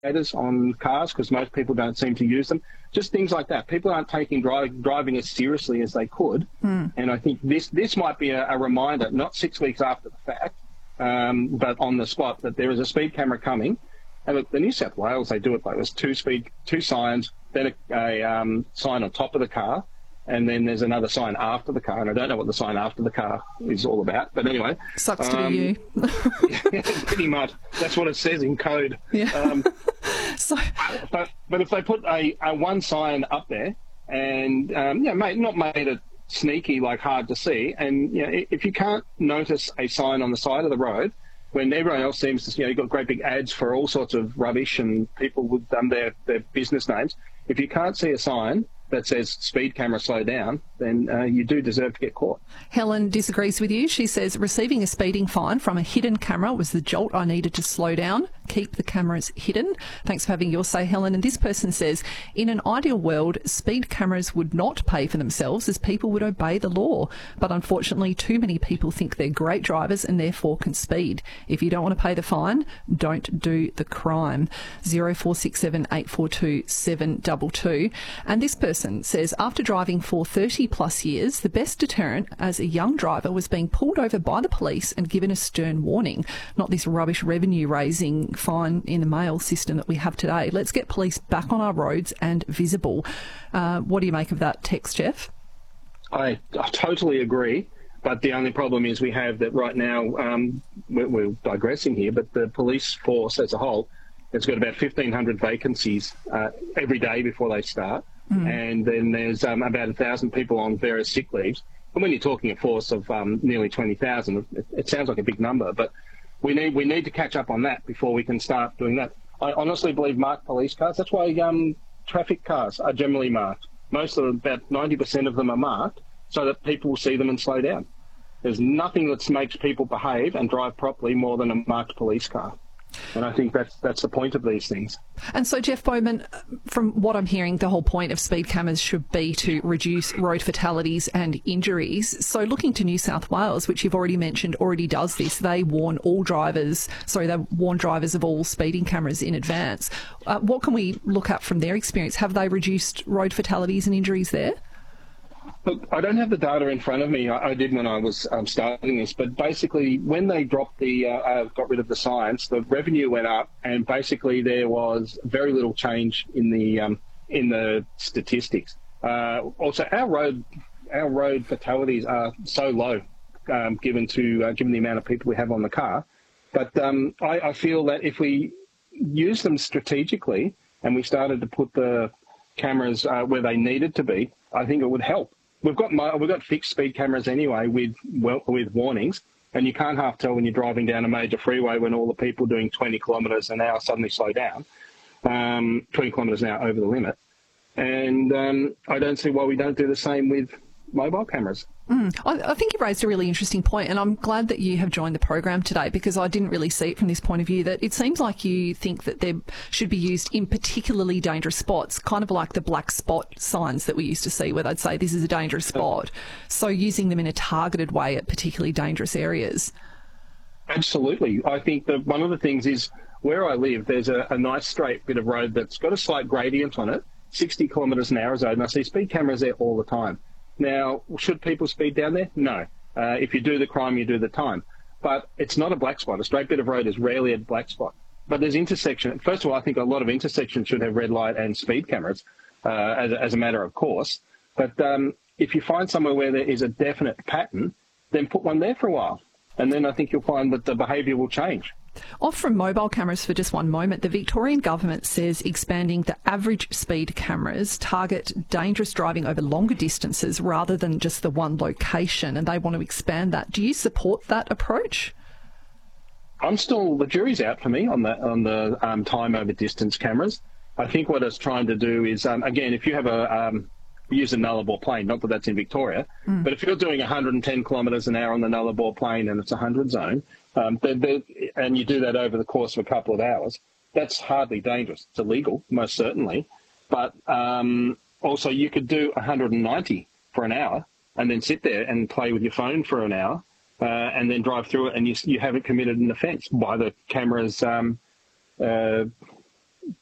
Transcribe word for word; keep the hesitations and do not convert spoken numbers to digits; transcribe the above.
on cars because most people don't seem to use them. Just things like that. People aren't taking drive, driving as seriously as they could. Mm. And I think this this might be a, a reminder, not six weeks after the fact, um, but on the spot, that there is a speed camera coming. And look, the New South Wales, they do it like there's two speed, two signs, then a, a um, sign on top of the car, and then there's another sign after the car. And I don't know what the sign after the car is all about. But anyway. Sucks to um, be you. Yeah, pretty much. That's what it says in code. Yeah. Um, so, but, but if they put a, a one sign up there and, um, yeah, mate, not made it sneaky, like hard to see. And, you know, if you can't notice a sign on the side of the road, when everyone else seems to, you know, you've got great big ads for all sorts of rubbish and people with um, their, their business names. If you can't see a sign that says speed camera slow down, then uh, you do deserve to get caught. Helen disagrees with you. She says receiving a speeding fine from a hidden camera was the jolt I needed to slow down. Keep the cameras hidden. Thanks for having your say, Helen. And this person says, in an ideal world, speed cameras would not pay for themselves as people would obey the law. But unfortunately, too many people think they're great drivers and therefore can speed. If you don't want to pay the fine, don't do the crime. zero four six seven eight four two seven two two. And this person says, after driving for thirty plus years, the best deterrent as a young driver was being pulled over by the police and given a stern warning, not this rubbish revenue raising fine in the mail system that we have today. Let's get police back on our roads and visible. Uh, what do you make of that text, Jeff? I, I totally agree. But the only problem is we have that right now, um, we're, we're digressing here, but the police force as a whole has got about fifteen hundred vacancies uh, every day before they start. Mm. And then there's um, about one thousand people on various sick leaves. And when you're talking a force of um, nearly twenty thousand, it, it sounds like a big number, but we need we need to catch up on that before we can start doing that. I honestly believe marked police cars. That's why um, traffic cars are generally marked. Most of them, about ninety percent of them are marked so that people will see them and slow down. There's nothing that makes people behave and drive properly more than a marked police car. And I think that's that's the point of these things. And so, Jeff Bowman, from what I'm hearing, the whole point of speed cameras should be to reduce road fatalities and injuries. So looking to New South Wales, which you've already mentioned, already does this. They warn all drivers, sorry, they warn drivers of all speeding cameras in advance. Uh, what can we look at from their experience? Have they reduced road fatalities and injuries there? Look, I don't have the data in front of me. I, I did when I was um, starting this, but basically when they dropped the, uh, uh, got rid of the signs, the revenue went up, and basically there was very little change in the um, in the statistics. Uh, also, our road our road fatalities are so low, um, given to uh, given the amount of people we have on the car. But um, I, I feel that if we use them strategically and we started to put the cameras uh, where they needed to be, I think it would help. We've got we've got fixed speed cameras anyway with well, with warnings, and you can't half tell when you're driving down a major freeway when all the people doing twenty kilometres an hour suddenly slow down, um, twenty kilometres an hour over the limit. And um, I don't see why we don't do the same with mobile cameras. Mm. I, I think you raised a really interesting point, and I'm glad that you have joined the program today, because I didn't really see it from this point of view, that it seems like you think that they should be used in particularly dangerous spots, kind of like the black spot signs that we used to see where they'd say this is a dangerous spot. So using them in a targeted way at particularly dangerous areas. Absolutely. I think that one of the things is where I live, there's a, a nice straight bit of road that's got a slight gradient on it, sixty kilometres an hour zone, and I see speed cameras there all the time. Now, should people speed down there? No. Uh, if you do the crime, you do the time. But it's not a black spot. A straight bit of road is rarely a black spot. But there's intersection. First of all, I think a lot of intersections should have red light and speed cameras uh, as, as a matter of course. But um, if you find somewhere where there is a definite pattern, then put one there for a while. And then I think you'll find that the behaviour will change. Off from mobile cameras for just one moment, the Victorian government says expanding the average speed cameras target dangerous driving over longer distances rather than just the one location, and they want to expand that. Do you support that approach? I'm still, the jury's out for me on the, on the um, time over distance cameras. I think what it's trying to do is, um, again, if you have a, um, use a Nullarbor plane, not that that's in Victoria, mm. but if you're doing one hundred ten kilometres an hour on the Nullarbor plane and it's a one hundred zone, Um, they're, they're, and you do that over the course of a couple of hours, that's hardly dangerous. It's illegal, most certainly. But um, also you could do one hundred ninety for an hour and then sit there and play with your phone for an hour uh, and then drive through it, and you, you haven't committed an offence by the camera's um, uh,